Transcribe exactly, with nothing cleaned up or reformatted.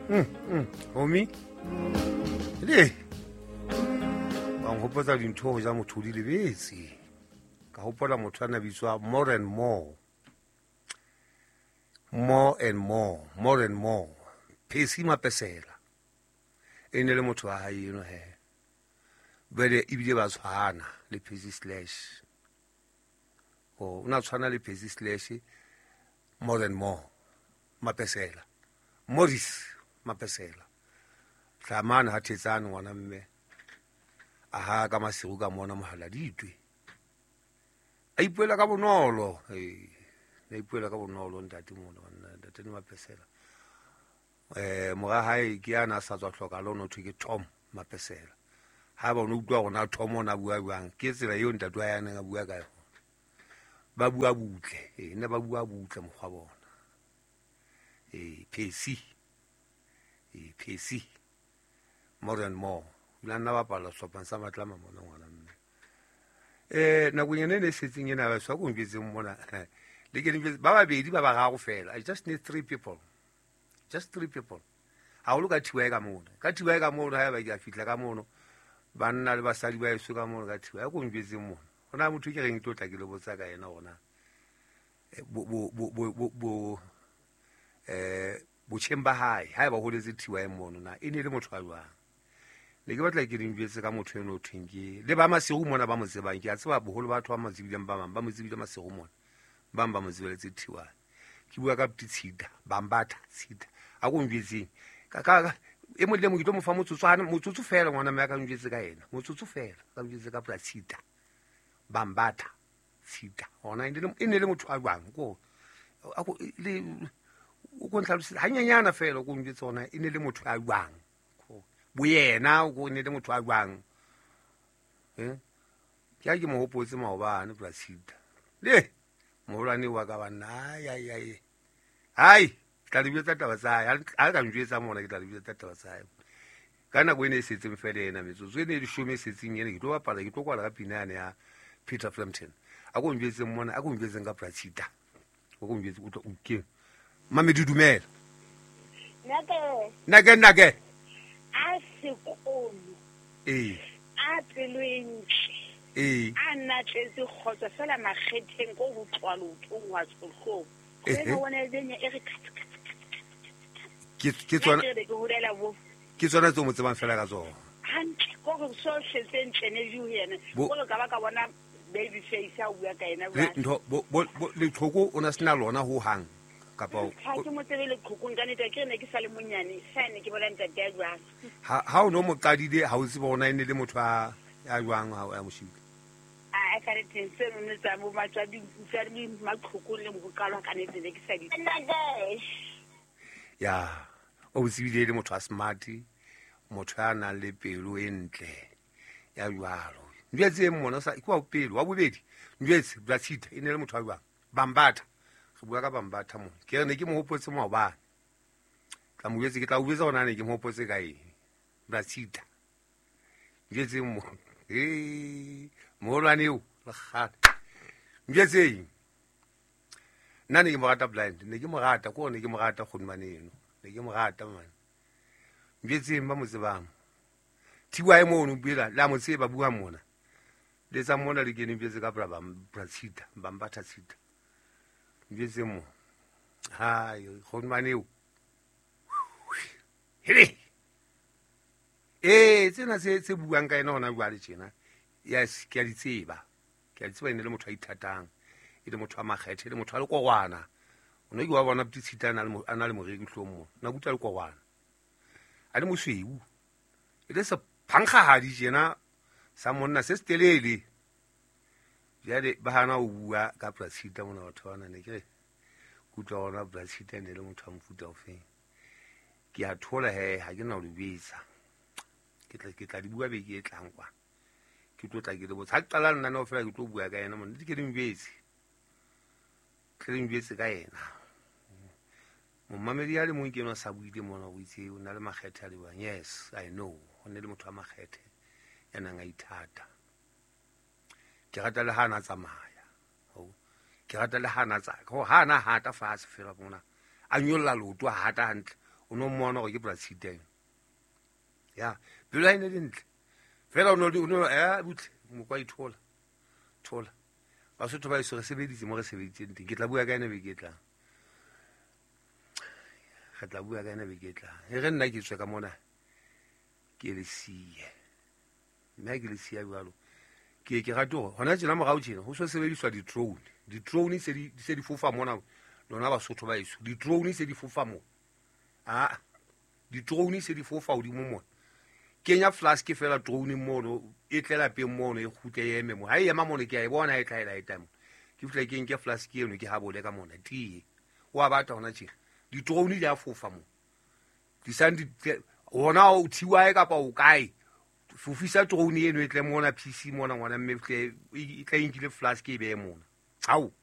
Homie, le ba ngopotsa dintho go ja motho di lebetse ka gopola motho a na bitswa more and more more and more more and more Phesi Mapesela e ne le motho wa hae eno he bele ibile ba tshwana le Phesi slash o una tshwana le Phesi slash more and more Mapesela Morris Mapesela tlamana ha thetsane ngwana mme a ha ka masiru ka mona mohala ditwe a ipuela ka bonolo eh a ipuela ka bonolo ntate mona ntate ni Mapesela eh moga hae ke ana sa tswa hloka lo no thwe ke Tom Mapesela ha ba no utlwa gona Tom ona bua buang ke tsela yo ntate wa yana ga bua ka ba bua butle eh ne ba bua butle mo gwa bona eh Phesi eh Phesi more and more la nna ba pala sopa sa matlama mona ngwana mme eh na kunyene ne setsing ena ba swa go mbetse mona le ke mbetse ba ba bedi ba ba ga go fela I just need three people just three people ha o loka thiwa ka mona ka thiwa ka mona ha ba ke a fitla ka mona ba nna le basadi ba isu ka mona ka thiwa go mbetse mona gona motho ke reng tota ke le botsa ka yena gona bo bo bo bo eh bo tshemba hae ha ba holetse thiwa e mona na ene le motho a jwang le ke batla ke dimbetse ka motho eno thwenge le ba masego mona ba mo tsebang ke a tseba boholo batho ba mazibileng ba bang ba mo tsebile masego mona ba ba mo tsebeletse thiwa ke bua ka Ptitshida ba mbatha tshida a go mbetseng ka ka e mo le mo ke tlo mo fa motsotso hana motsotso fela ngwana me ka mbetse ka yena motsotso fela ka mbetse ka Ptitshida ba mbatha tshida ona ene le motho a jwang ko a go le o go ntlalositse hanyanyana fela go mbetse ona ene le motho a jwang boyena go ne le motho a jwang eh ke a ke mo hopotse maobane Ptitshida le molwane wa ka bana ya ya ya hai tla le bitsa taba tsa a ka njwetsa mona ke tla le bitsa taba tsa kana go ene setse mfele ena metsotso ene di shome setseng ene ke tlo bapala ke tlo kwala ka pinane ya Peter Frampton a go njwetse mona a go njwetse ka Ptitshida go go njwetse o tlo o ke Mamedi dumela nake nake nake a sekolo eh a pelwentse eh a nna tletse khotsa fela makgetheng go go tswalo tong wa tsogo Eh, go bona denya e re ke ke tsona ke go rela bo ke tsona tso mo tsebang fela ka tsona hantle go go so tletseng tsene ju yena Bo- go ka ba ka bona baby face a bua ka ena le ba ntho bo bo- bo- le tlhoko o na sena lona ho hang kapa o- ha ke mo tsebele khokong ka nete ke ne ke sa le monyane sane ke bona ntate ya jwang ha ha o no mo qadile ha o se bona ene le motho a ya jwang ha ya moshile a ka re tse no ne tsa bo matsa di tsa di makhokong le mo kalwa ka nete ne ke sa di nage ya o bitsibile le motho a smart motho a nang le pelo e ntle ya jwalo njetse mona sa ikwa pelo wa bobedi njetse Ptitshida ene le motho a jwang bambatha re bua ka bambatha mo ke re ne ke mo hopotse mo ba ka mo jetse ke tla o betsa ona ne ke mo hopotse ka eng Ptitshida njetse mo eh mo lwane o la ga njetse nna ne ke mo rata blind ne ke mo rata ko ne ke mo rata gonmane eno ne ke mo rata man njetse ba mo tsebang thiwa e mo no buela la mo tseba bua mona le tsa mona le ke ne njetse ka bra ba Ptitshida ba mbatha tshida njetse mo hayi gonmane o hele eh tsena se se buang ka ena hona jwa le tjena yes ke a di tseba ke a di tseba ene le motho a ithatang e le motho a makgethe le motho a le kogwana o ne ke wa bona Ptitshida a na le moreki hlomo na kuta le kogwana a le mosweu e le se phankgahadi tjena sa monna se setelele jale ba hana o bua ka Ptitshida mona batho bana ne ke kutwa ona Ptitshida ne le motho a mofuta ofeng ke a thola he ha ke na o lebetsa ke tla ke tla di bua be ke etlang kwa ke tlo tla ke le botsa ha qala nna no fela ke tlo bua ka yena mona di ke di mbetse ke di mbetse ka yena mo mamedi ya le mo ke no sa buile mona go itse o na le makgethe a le bang yes I know o ne le motho a makgethe yana nga ithata ke rata le hana tsamaya ho ke rata le hana tsa go hana hata fa se fela bona a nyolla loto hata hantle o no mmona go ke president ya pelo ine dintle fela o no no eh butle mo kwa ithola thola ba sotho ba iso re sebeditse mo re sebeditseng teng ke tla bua ka ene be ke tla ga tla bua ka ene be ke tla e re nna ke tswe ka mona ke le siye nna ke le siya bjalo ke ke gato hona tsena mo gao tsena go so sebediswa di drone di drone se di se di fofa mona lona ba sotho ba iso di drone se di fofa mo ah di drone se di fofa o di mo mo kenya flask fela drone mono e tlela pe mono e khute yeme mo ha e ema mono ke a e bona e tlaela e tamo ke fitla ke nke flask eno ke ha bole ka mona ti wa batla hona tshi di drone di a fofa mo di sandi ona o thiwa e ka pa o kai fufisa drone eno e tle mona P C mona ngwana mme tle e tla inkile flask e be mona hau